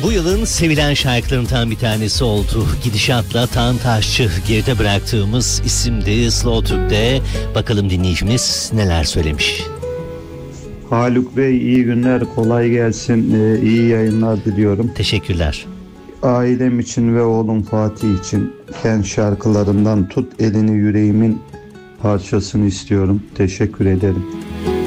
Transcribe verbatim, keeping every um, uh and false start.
Bu yılın sevilen şarkılarından bir tanesi oldu. Gidişatla Tan Taşçı geride bıraktığımız isimdi Slow Türk'te. Bakalım dinleyicimiz neler söylemiş. Haluk Bey iyi günler, kolay gelsin, ee, iyi yayınlar diliyorum. Teşekkürler. Ailem için ve oğlum Fatih için Ken şarkılarından Tut Elini Yüreğimin parçasını istiyorum. Teşekkür ederim.